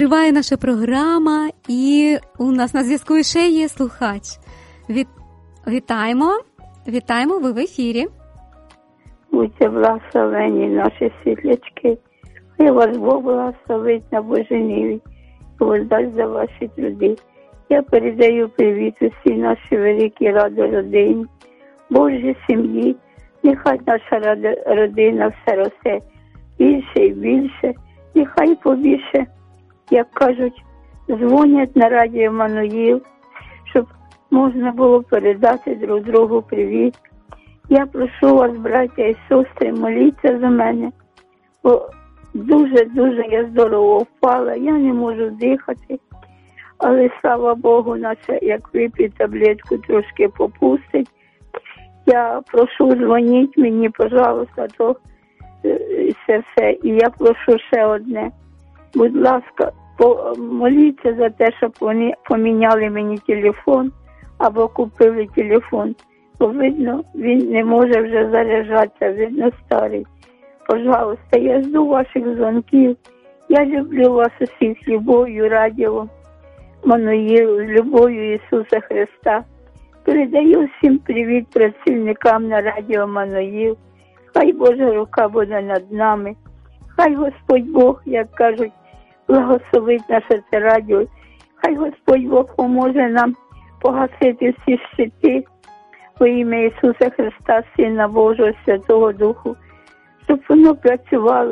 Триває наша програма, і у нас на зв'язку ще є слухач. Вітаємо, ви в ефірі. Будьте благословені, наші світлячки. Хай вас Бог благословить на Божій ниві і воздасть за ваші труди. Я передаю привіт усій нашій великій раді родині, Божій сім'ї. Нехай наша родина все росте більше і більше. Нехай побільше, як кажуть, дзвонять на радіо Еммануїл, щоб можна було передати друг другу привіт. Я прошу вас, браття і сестри, моліться за мене, бо дуже я здорово впала, я не можу дихати, але слава Богу, наче як вип'ю таблетку, трошки попустить. Я прошу, дзвоніть мені, пожалуйста, то все. І я прошу ще одне. Будь ласка, моліться за те, щоб вони поміняли мені телефон або купили телефон. Бо, видно, він не може вже заряджатися, видно, старий. Пожалуйста, я жду ваших дзвонків. Я люблю вас усіх з любов'ю, радіо Еммануїл, з любов'ю Ісуса Христа. Передаю всім привіт працівникам на радіо Еммануїл. Хай Божа рука буде над нами. Хай Господь Бог, як кажуть, благословить наше це радіо. Хай Господь Бог поможе нам погасити всі щити во ім'я Ісуса Христа, Сина Божого, Святого Духу, щоб воно працювало